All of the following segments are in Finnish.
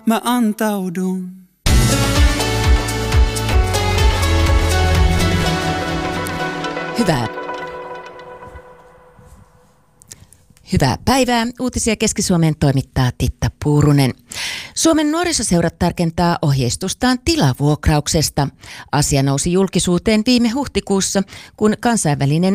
Mä antaudun. Hyvää päivää. Uutisia Keski-Suomeen toimittaa Titta Puurunen. Suomen nuorisoseurat tarkentaa ohjeistustaan tilavuokrauksesta. Asia nousi julkisuuteen viime huhtikuussa, kun kansainvälinen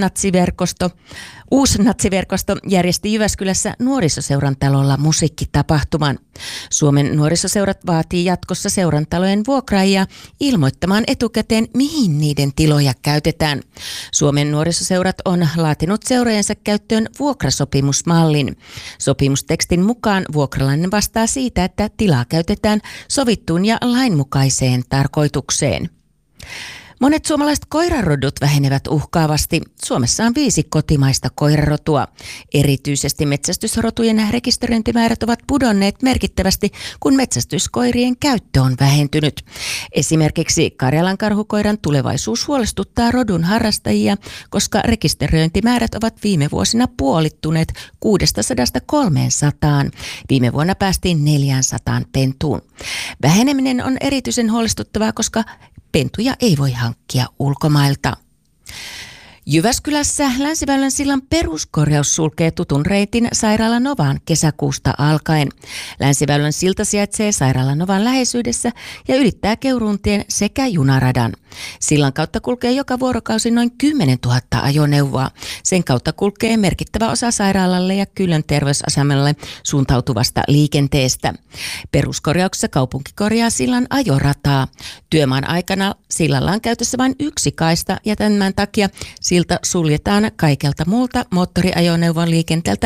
Uusnatsiverkosto järjesti Jyväskylässä nuorisoseuran talolla musiikkitapahtuman. Suomen nuorisoseurat vaatii jatkossa seurantalojen vuokraajia ilmoittamaan etukäteen, mihin niiden tiloja käytetään. Suomen nuorisoseurat on laatinut seurojensa käyttöön vuokrasopimusmallin. Sopimustekstin mukaan vuokralainen vastaa siitä, että tilaa käytetään sovittuun ja lainmukaiseen tarkoitukseen. Monet suomalaiset koirarodut vähenevät uhkaavasti. Suomessa on 5 kotimaista koirarotua. Erityisesti metsästysrotujen rekisteröintimäärät ovat pudonneet merkittävästi, kun metsästyskoirien käyttö on vähentynyt. Esimerkiksi Karjalan karhukoiran tulevaisuus huolestuttaa rodun harrastajia, koska rekisteröintimäärät ovat viime vuosina puolittuneet 600–300. Viime vuonna päästiin 400 pentuun. Väheneminen on erityisen huolestuttavaa, koska pentuja ei voi hankkia ulkomailta. Jyväskylässä Länsiväylän sillan peruskorjaus sulkee tutun reitin Sairaala Novaan kesäkuusta alkaen. Länsiväylän silta sijaitsee Sairaala Novan läheisyydessä ja ylittää Keuruuntien sekä junaradan. Sillan kautta kulkee joka vuorokausi noin 10 000 ajoneuvoa. Sen kautta kulkee merkittävä osa sairaalalle ja Kyllön terveysasemalle suuntautuvasta liikenteestä. Peruskorjauksessa kaupunki korjaa sillan ajorataa. Työmaan aikana sillalla on käytössä vain yksi kaista ja tämän takia silta suljetaan kaikelta muulta moottoriajoneuvon liikenteeltä